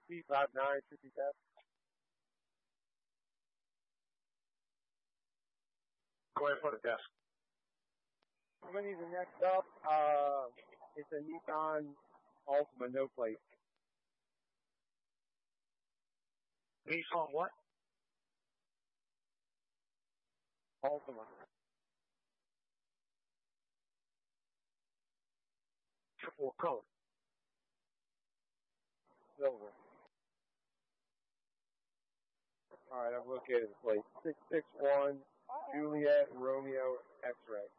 P5957. Go ahead and put a desk. Somebody the next up, it's a Nissan Altima, no plate. Nissan what? Altima. Triple color. Silver. Alright, I've located the plate. 661 Juliet Romeo X-ray.